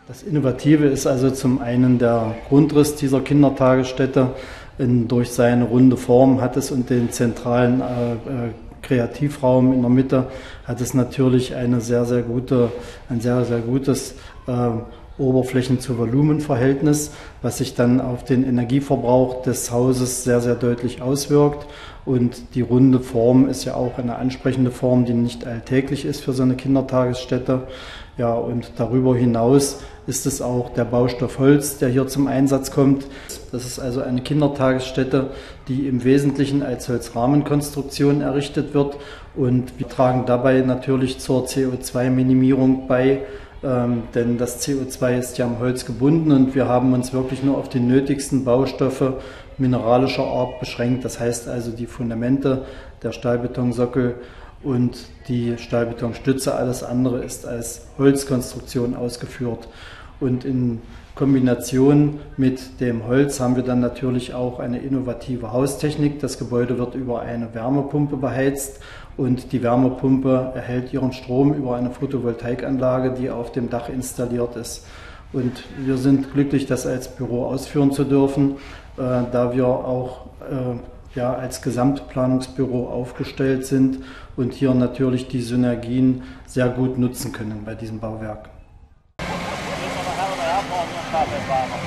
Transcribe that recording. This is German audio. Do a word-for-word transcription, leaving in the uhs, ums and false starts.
Das Innovative ist also zum einen der Grundriss dieser Kindertagesstätte. In, durch seine runde Form hat es und den zentralen äh, äh, Kreativraum in der Mitte hat es natürlich eine sehr, sehr gute, ein sehr, sehr gutes äh, Oberflächen-zu-Volumen-Verhältnis, was sich dann auf den Energieverbrauch des Hauses sehr, sehr deutlich auswirkt. Und die runde Form ist ja auch eine ansprechende Form, die nicht alltäglich ist für so eine Kindertagesstätte. Ja, und darüber hinaus ist es auch der Baustoff Holz, der hier zum Einsatz kommt. Das ist also eine Kindertagesstätte, die im Wesentlichen als Holzrahmenkonstruktion errichtet wird. Und wir tragen dabei natürlich zur C O zwei Minimierung bei, ähm, denn das C O zwei ist ja am Holz gebunden und wir haben uns wirklich nur auf die nötigsten Baustoffe mineralischer Art beschränkt. Das heißt also die Fundamente, der Stahlbetonsockel und die Stahlbetonstütze, alles andere ist als Holzkonstruktion ausgeführt. Und in Kombination mit dem Holz haben wir dann natürlich auch eine innovative Haustechnik. Das Gebäude wird über eine Wärmepumpe beheizt und die Wärmepumpe erhält ihren Strom über eine Photovoltaikanlage, die auf dem Dach installiert ist. Und wir sind glücklich, das als Büro ausführen zu dürfen, äh, da wir auch äh, ja, als Gesamtplanungsbüro aufgestellt sind und hier natürlich die Synergien sehr gut nutzen können bei diesem Bauwerk.